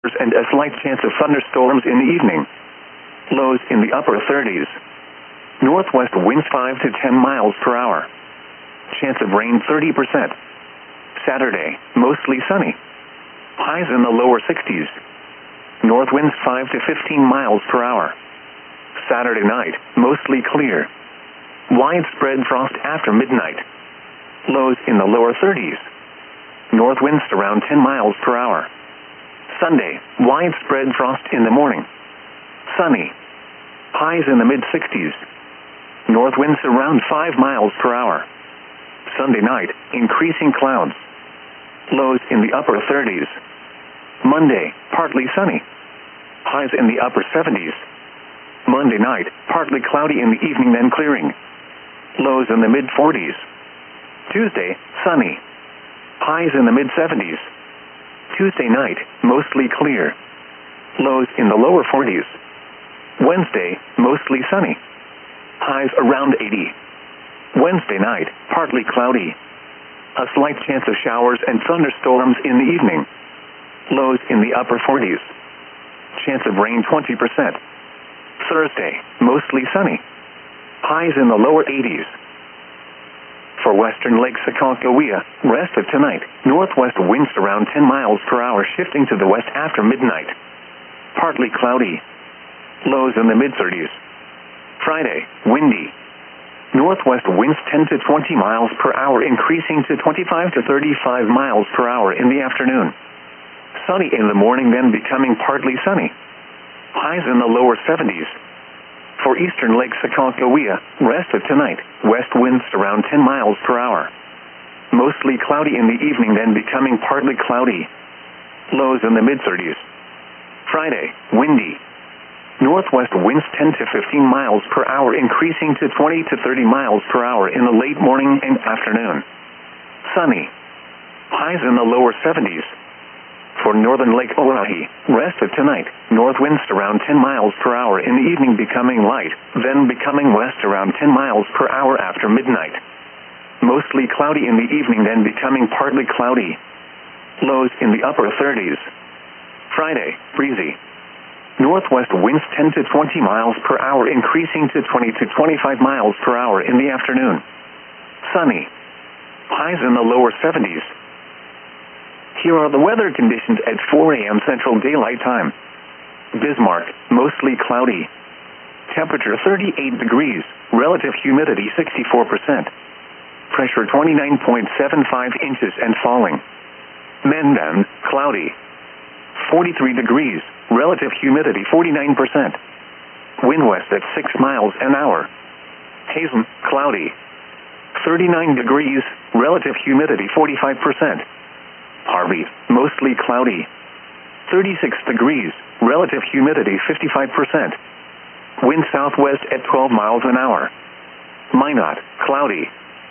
and a slight chance of thunderstorms in the evening. Lows in the upper 30s. Northwest winds 5 to 10 miles per hour. Chance of rain 30%. Saturday, mostly sunny. Highs in the lower 60s. North winds 5 to 15 miles per hour. Saturday night, mostly clear. Widespread frost after midnight. Lows in the lower 30s. North winds around 10 miles per hour. Sunday, widespread frost in the morning. Sunny. Highs in the mid-60s. North winds around 5 miles per hour. Sunday night, increasing clouds. Lows in the upper 30s. Monday, partly sunny. Highs in the upper 70s. Monday night, partly cloudy in the evening then clearing. Lows in the mid-40s. Tuesday, sunny. Highs in the mid-70s. Tuesday night, mostly clear. Lows in the lower 40s. Wednesday, mostly sunny. Highs around 80. Wednesday night, partly cloudy. A slight chance of showers and thunderstorms in the evening. Lows in the upper 40s. Chance of rain 20%. Thursday, mostly sunny. Highs in the lower 80s. For western Lake Sakakawea, rest of tonight, northwest winds around 10 miles per hour shifting to the west after midnight. Partly cloudy. Lows in the mid-30s. Friday, windy. Northwest winds 10 to 20 miles per hour increasing to 25 to 35 miles per hour in the afternoon. Sunny in the morning then becoming partly sunny. Highs in the lower 70s. For eastern Lake Sakakawea, rest of tonight, west winds around 10 miles per hour. Mostly cloudy in the evening then becoming partly cloudy. Lows in the mid-30s. Friday, windy. Northwest winds 10 to 15 miles per hour increasing to 20 to 30 miles per hour in the late morning and afternoon. Sunny. Highs in the lower 70s. For northern Lake Oahe, rest of tonight, north winds around 10 miles per hour in the evening becoming light, then becoming west around 10 miles per hour after midnight. Mostly cloudy in the evening then becoming partly cloudy. Lows in the upper 30s. Friday, breezy. Northwest winds 10 to 20 miles per hour increasing to 20 to 25 miles per hour in the afternoon. Sunny. Highs in the lower 70s. Here are the weather conditions at 4 a.m. Central Daylight Time. Bismarck, mostly cloudy. Temperature 38 degrees, relative humidity 64%. Pressure 29.75 inches and falling. Mendon, cloudy. 43 degrees, relative humidity 49%. Wind west at 6 miles an hour. Hazen, cloudy. 39 degrees, relative humidity 45%. Harvey, mostly cloudy. 36 degrees, relative humidity 55%. Wind southwest at 12 miles an hour. Minot, cloudy.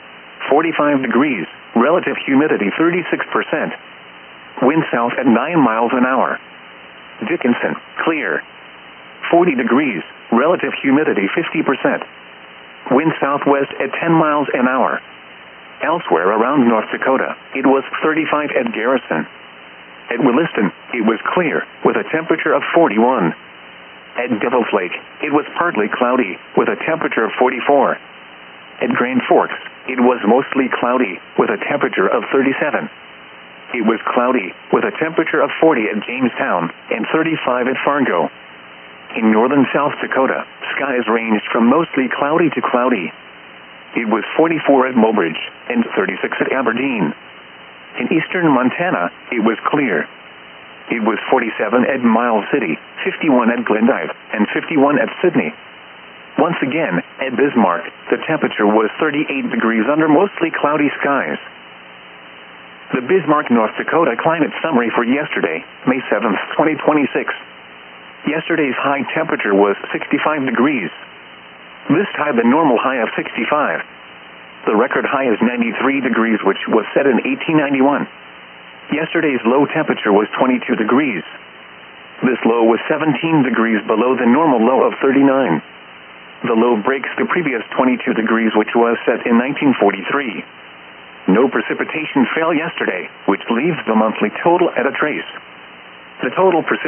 45 degrees, relative humidity 36%. Wind south at 9 miles an hour. Dickinson, clear. 40 degrees, relative humidity 50%. Wind southwest at 10 miles an hour. Elsewhere around North Dakota, it was 35 at Garrison. At Williston, it was clear, with a temperature of 41. At Devil's Lake, it was partly cloudy, with a temperature of 44. At Grand Forks, it was mostly cloudy, with a temperature of 37. It was cloudy, with a temperature of 40 at Jamestown, and 35 at Fargo. In northern South Dakota, skies ranged from mostly cloudy to cloudy. It was 44 at Mobridge, and 36 at Aberdeen. In eastern Montana, it was clear. It was 47 at Miles City, 51 at Glendive, and 51 at Sydney. Once again, at Bismarck, the temperature was 38 degrees under mostly cloudy skies. The Bismarck, North Dakota climate summary for yesterday, May 7, 2026. Yesterday's high temperature was 65 degrees. This tied the normal high of 65. The record high is 93 degrees, which was set in 1891. Yesterday's low temperature was 22 degrees. This low was 17 degrees below the normal low of 39. The low breaks the previous 22 degrees, which was set in 1943. No precipitation fell yesterday, which leaves the monthly total at a trace. The total precipitation